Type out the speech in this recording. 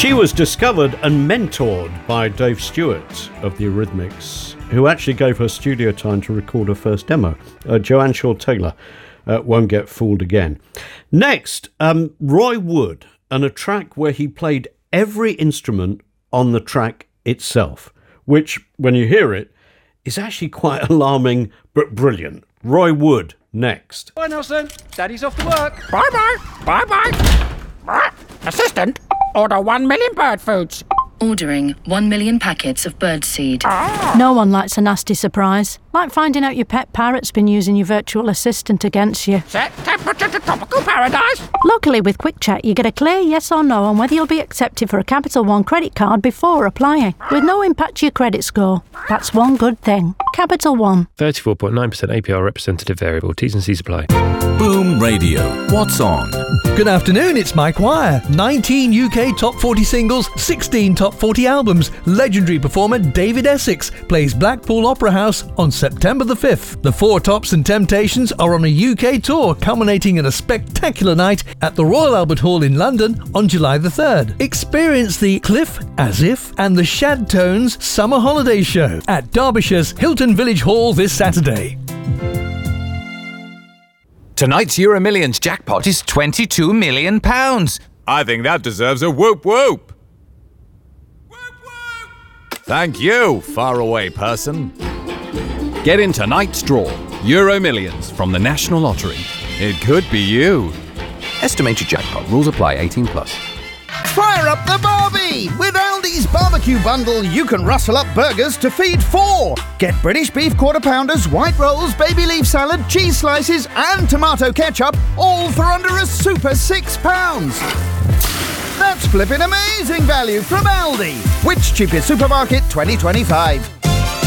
She was discovered and mentored by Dave Stewart of the Eurythmics, who actually gave her studio time to record her first demo. Joanne Shaw Taylor, Won't Get Fooled Again. Next, Roy Wood, and a track where he played every instrument on the track itself, which, when you hear it, is actually quite alarming but brilliant. Roy Wood, next. Bye, Nelson. Daddy's off to work. Bye-bye. Bye-bye. Assistant, order 1 million bird foods. Ordering 1 million packets of birdseed. No one likes a nasty surprise. Like finding out your pet parrot's been using your virtual assistant against you. Set temperature to tropical paradise. Luckily, with QuickCheck, you get a clear yes or no on whether you'll be accepted for a Capital One credit card before applying, with no impact to your credit score. That's one good thing. Capital One. 34.9% APR representative variable. T's and C's apply. Boom Radio. What's on? Good afternoon, it's Mike Wire. 19 UK top 40 singles, 16 top 40 albums. Legendary performer David Essex plays Blackpool Opera House on September the 5th. The Four Tops and Temptations are on a UK tour, culminating in a spectacular night at the Royal Albert Hall in London on July the 3rd. Experience the Cliff, As If, and the Shad Tones Summer Holiday Show at Derbyshire's Hilton Village Hall this Saturday. Tonight's Euro Millions jackpot is £22 million. I think that deserves a whoop whoop. Thank you, faraway person. Get in tonight's draw. Euro Millions from the National Lottery. It could be you. Estimated jackpot. Rules apply. 18 plus. Fire up the barbie! With Aldi's barbecue bundle, you can rustle up burgers to feed 4. Get British beef quarter pounders, white rolls, baby leaf salad, cheese slices, and tomato ketchup, all for under a super £6. That's flipping amazing value from Aldi. Which cheapest supermarket 2025?